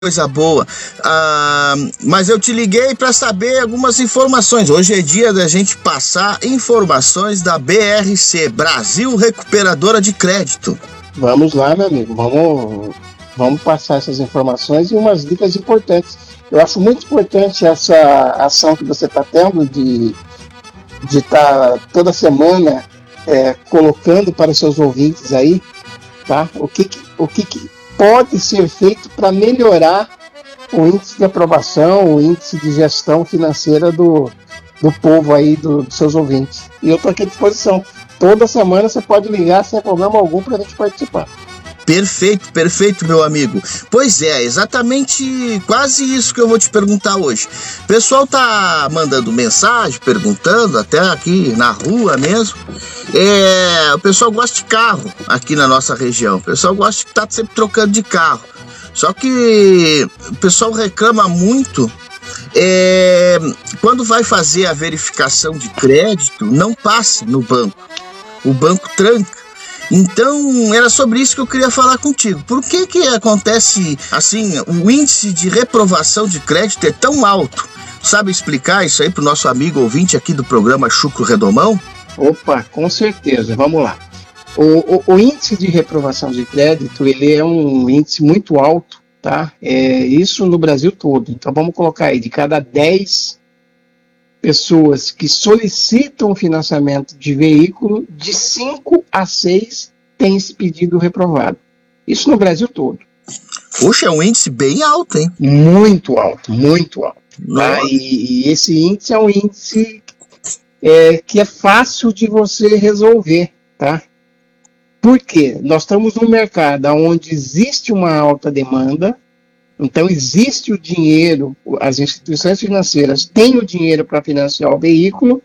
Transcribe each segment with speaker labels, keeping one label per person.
Speaker 1: Coisa boa. Mas eu te liguei para saber algumas informações. Hoje é dia da gente passar informações da BRC, Brasil Recuperadora de Crédito.
Speaker 2: Vamos lá, meu amigo. Vamos passar essas informações e umas dicas importantes. Eu acho muito importante essa ação que você está tendo de estar toda semana colocando para os seus ouvintes aí, tá? O que pode ser feito para melhorar o índice de aprovação, o índice de gestão financeira do povo aí, dos seus ouvintes. E eu estou aqui à disposição. Toda semana você pode ligar sem problema algum para a gente participar.
Speaker 1: Perfeito, meu amigo. Pois é, exatamente quase isso que eu vou te perguntar hoje. O pessoal tá mandando mensagem, perguntando, até aqui na rua mesmo. O pessoal gosta de carro aqui na nossa região. O pessoal gosta de estar sempre trocando de carro. Só que o pessoal reclama muito quando vai fazer a verificação de crédito, não passa no banco. O banco tranca. Então, era sobre isso que eu queria falar contigo. Por que acontece, assim, o índice de reprovação de crédito é tão alto? Sabe explicar isso aí pro nosso amigo ouvinte aqui do programa Chucro Redomão?
Speaker 2: Opa, com certeza. Vamos lá. O índice de reprovação de crédito, ele é um índice muito alto, tá? Isso no Brasil todo. Então, vamos colocar aí, de cada 10 pessoas que solicitam financiamento de veículo, de 5 a 6 têm esse pedido reprovado. Isso no Brasil todo.
Speaker 1: Puxa, é um índice bem alto, hein?
Speaker 2: Muito alto. Tá? E esse índice é um índice que é fácil de você resolver, tá? Por quê? Nós estamos num mercado onde existe uma alta demanda. Então, existe o dinheiro, as instituições financeiras têm o dinheiro para financiar o veículo,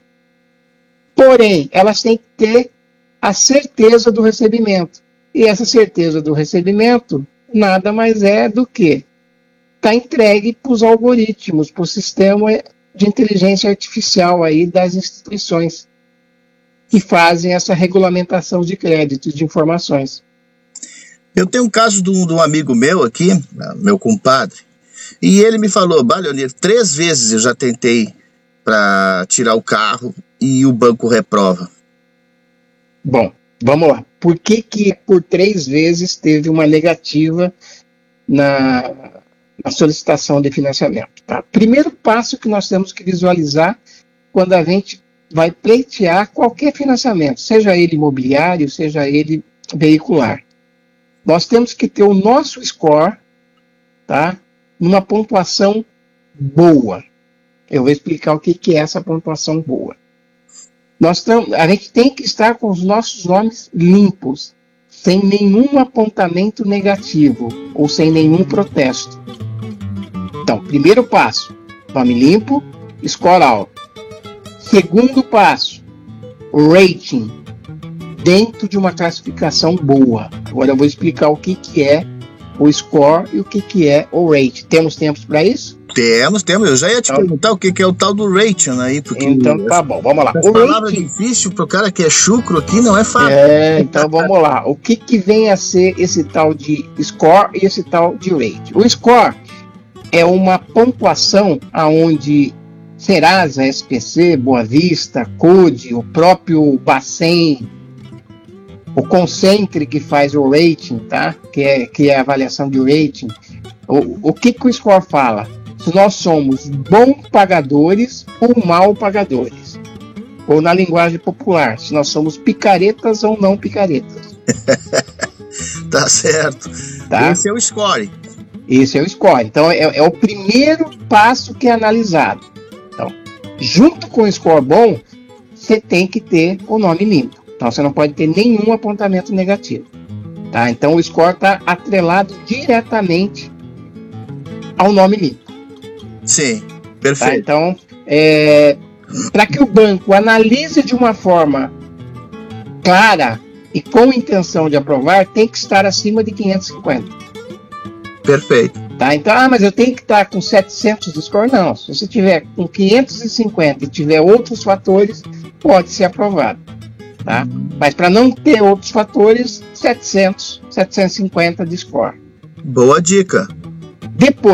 Speaker 2: porém, elas têm que ter a certeza do recebimento. E essa certeza do recebimento nada mais é do que está entregue para os algoritmos, para o sistema de inteligência artificial aí das instituições que fazem essa regulamentação de crédito, de informações.
Speaker 1: Eu tenho um caso de um amigo meu aqui, meu compadre, e ele me falou: Leonir, 3 vezes eu já tentei para tirar o carro e o banco reprova.
Speaker 2: Bom, vamos lá. Por que por 3 vezes teve uma negativa na solicitação de financiamento? Tá? Primeiro passo que nós temos que visualizar quando a gente vai pleitear qualquer financiamento, seja ele imobiliário, seja ele veicular. Nós temos que ter o nosso score, tá, numa pontuação boa. Eu vou explicar o que é essa pontuação boa. A gente tem que estar com os nossos nomes limpos, sem nenhum apontamento negativo ou sem nenhum protesto. Então, primeiro passo, nome limpo, score alto. Segundo passo, rating, dentro de uma classificação boa. Agora eu vou explicar o que é o score e o que é o rate. Temos tempo para isso?
Speaker 1: Temos. Eu já ia te perguntar o que é o tal do rating aí. Porque
Speaker 2: então tá bom, vamos lá.
Speaker 1: Essa palavra é difícil pro cara que é chucro aqui, não é fácil.
Speaker 2: Então vamos lá. O que vem a ser esse tal de score e esse tal de rate? O score é uma pontuação onde Serasa, SPC, Boa Vista, CODE, o próprio Bacen, o Concentre que faz o rating, tá? Que é a avaliação de rating. O que o score fala? Se nós somos bons pagadores ou mal pagadores. Ou na linguagem popular, se nós somos picaretas ou não picaretas.
Speaker 1: Tá certo.
Speaker 2: Tá?
Speaker 1: Esse é o score.
Speaker 2: Esse é o score. Então é o primeiro passo que é analisado. Então, junto com o score bom, você tem que ter o nome limpo. Então, você não pode ter nenhum apontamento negativo. Tá? Então, o score está atrelado diretamente ao nome limpo.
Speaker 1: Sim, perfeito.
Speaker 2: Tá? Então, para que o banco analise de uma forma clara e com intenção de aprovar, tem que estar acima de 550.
Speaker 1: Perfeito.
Speaker 2: Tá? Então, mas eu tenho que estar com 700 de score? Não. Se você tiver com 550 e tiver outros fatores, pode ser aprovado. Tá? Mas para não ter outros fatores, 700, 750 de score.
Speaker 1: Boa dica.
Speaker 2: Depois